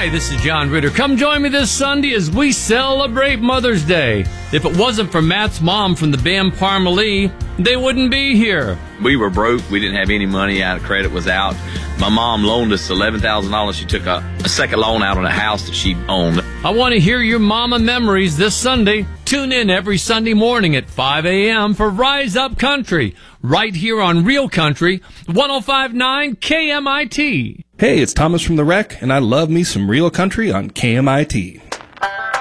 Hi, this is John Ritter. Come join me this Sunday as we celebrate Mother's Day. If it wasn't for Matt's mom from the band Parmalee, they wouldn't be here. We were broke. We didn't have any money. Our credit was out. My mom loaned us $11,000. She took a second loan out on a house that she owned. I want to hear your mama memories this Sunday. Tune in every Sunday morning at 5 a.m. for Rise Up Country, right here on Real Country, 105.9 KMIT. Hey, it's Thomas from The Wreck, and I love me some Real Country on KMIT.